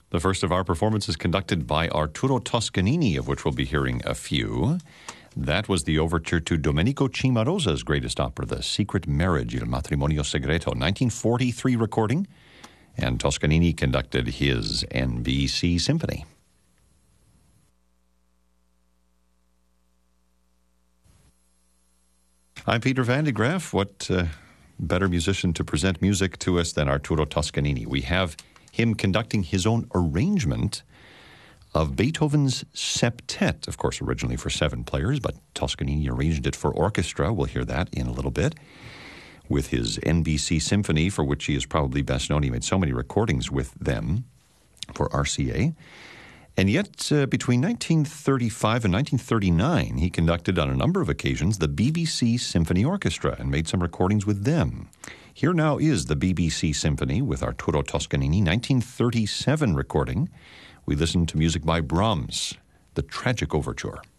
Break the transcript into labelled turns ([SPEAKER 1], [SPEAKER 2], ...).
[SPEAKER 1] The first of our performances conducted by Arturo Toscanini, of which we'll be hearing a few. That was the overture to Domenico Cimarosa's greatest opera, The Secret Marriage, Il Matrimonio Segreto, 1943 recording, and Toscanini conducted his NBC Symphony. I'm Peter Van de Graaff. What better musician to present music to us than Arturo Toscanini? We have him conducting his own arrangement of Beethoven's Septet, of course, originally for 7 players, but Toscanini arranged it for orchestra. We'll hear that in a little bit. With his NBC Symphony, for which he is probably best known. He made so many recordings with them for RCA. And yet, between 1935 and 1939, he conducted on a number of occasions the BBC Symphony Orchestra and made some recordings with them. Here now is the BBC Symphony with Arturo Toscanini, 1937 recording. We listen to music by Brahms, the Tragic Overture.